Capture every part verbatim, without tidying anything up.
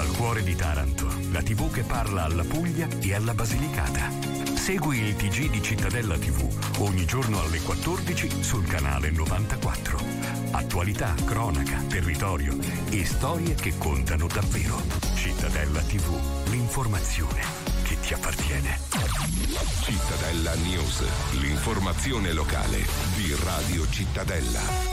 Dal cuore di Taranto, la tivù che parla alla Puglia e alla Basilicata. Segui il T G di Cittadella tivù ogni giorno alle quattordici sul canale novantaquattro. Attualità, cronaca, territorio e storie che contano davvero. Cittadella tivù, l'informazione che ti appartiene. Cittadella News, l'informazione locale di Radio Cittadella.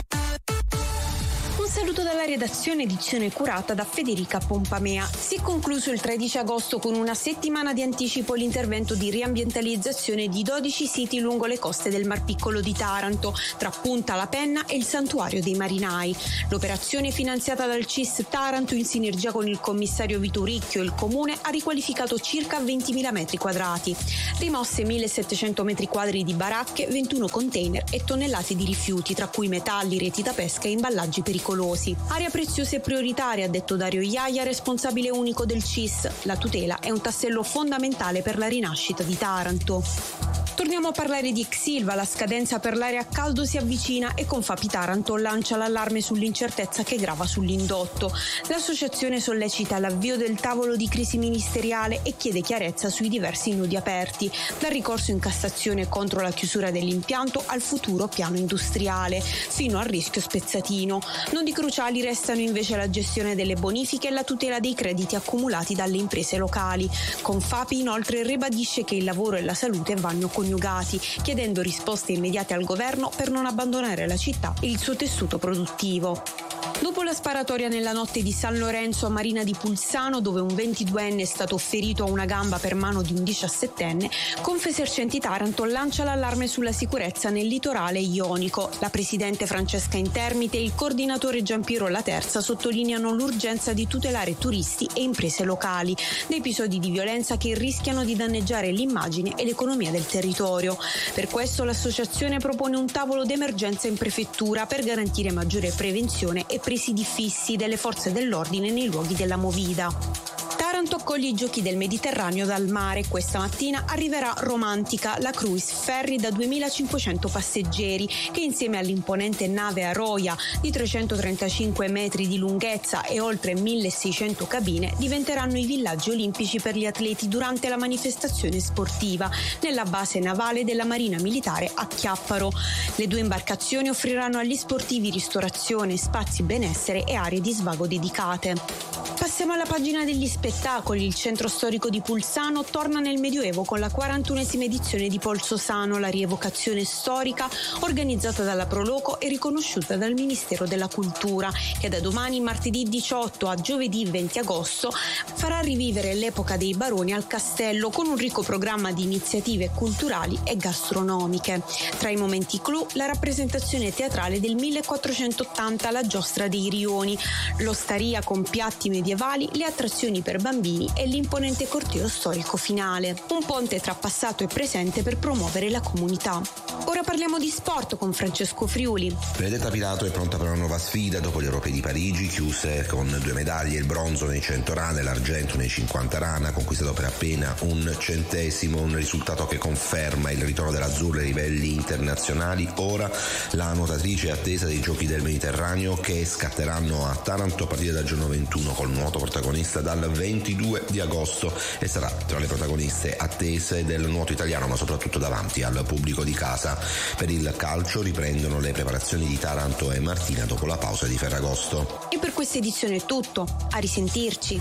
Un saluto dalla redazione, edizione curata da Federica Pompamea. Si è concluso il tredici agosto con una settimana di anticipo l'intervento di riambientalizzazione di dodici siti lungo le coste del Mar Piccolo di Taranto, tra Punta La Penna e il Santuario dei Marinai. L'operazione, finanziata dal C I S Taranto in sinergia con il commissario Vitoricchio e il comune, ha riqualificato circa ventimila metri quadrati. Rimosse millesettecento metri quadri di baracche, ventuno container e tonnellate di rifiuti, tra cui metalli, reti da pesca e imballaggi pericolosi. Area preziosa e prioritaria, ha detto Dario Iaia, responsabile unico del C I S. La tutela è un tassello fondamentale per la rinascita di Taranto. Torniamo a parlare di Exilva, la scadenza per l'area a caldo si avvicina e Confapi Taranto lancia l'allarme sull'incertezza che grava sull'indotto. L'associazione sollecita l'avvio del tavolo di crisi ministeriale e chiede chiarezza sui diversi nodi aperti, dal ricorso in Cassazione contro la chiusura dell'impianto al futuro piano industriale, fino al rischio spezzatino. Nodi cruciali restano invece la gestione delle bonifiche e la tutela dei crediti accumulati dalle imprese locali. Confapi inoltre ribadisce che il lavoro e la salute vanno coniugati, chiedendo risposte immediate al governo per non abbandonare la città e il suo tessuto produttivo. Dopo la sparatoria nella notte di San Lorenzo a Marina di Pulsano, dove un ventiduenne è stato ferito a una gamba per mano di un diciassettenne, Confesercenti Taranto lancia l'allarme sulla sicurezza nel litorale ionico. La presidente Francesca Intermite e il coordinatore Giampiero Laterza sottolineano l'urgenza di tutelare turisti e imprese locali da episodi di violenza che rischiano di danneggiare l'immagine e l'economia del territorio. Per questo l'associazione propone un tavolo d'emergenza in prefettura per garantire maggiore prevenzione e presidi fissi delle forze dell'ordine nei luoghi della movida. Taranto accoglie i Giochi del Mediterraneo dal mare. Questa mattina arriverà Romantica, la cruise ferry da duemilacinquecento passeggeri, che insieme all'imponente nave Aroia di trecentotrentacinque metri di lunghezza e oltre milleseicento cabine diventeranno i villaggi olimpici per gli atleti durante la manifestazione sportiva nella base navale della Marina Militare a Chiapparo. Le due imbarcazioni offriranno agli sportivi ristorazione, spazi benessere e aree di svago dedicate. Passiamo alla pagina degli spettacoli. Il centro storico di Pulsano torna nel Medioevo con la quarantunesima edizione di Polso Sano, la rievocazione storica organizzata dalla Proloco e riconosciuta dal Ministero della Cultura, che da domani, martedì diciotto a giovedì venti agosto, farà rivivere l'epoca dei baroni al castello con un ricco programma di iniziative culturali e gastronomiche. Tra i momenti clou, la rappresentazione teatrale del millequattrocentottanta La Giostra dei Rioni, l'osteria con piatti medievali, le attrazioni per bambini e l'imponente corteo storico finale. Un ponte tra passato e presente per promuovere la comunità. Ora parliamo di sport con Francesco Friuli. Benedetta Pilato è pronta per una nuova sfida dopo gli Europei di Parigi, chiuse con due medaglie, il bronzo nei cento rana e l'argento nei cinquanta rana, conquistato per appena un centesimo, un risultato che conferma il ritorno dell'azzurra ai livelli internazionali. Ora la nuotatrice è attesa dei Giochi del Mediterraneo, che scatteranno a Taranto a partire dal giorno ventuno, col nuoto protagonista dal ventidue di agosto, e sarà tra le protagoniste attese del nuoto italiano, ma soprattutto davanti al pubblico di casa. Per il calcio riprendono le preparazioni di Taranto e Martina dopo la pausa di Ferragosto. E per questa edizione è tutto, a risentirci.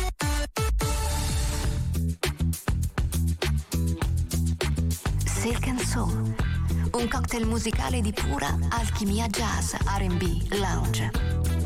Silk and Soul, un cocktail musicale di pura alchimia jazz, R and B, lounge.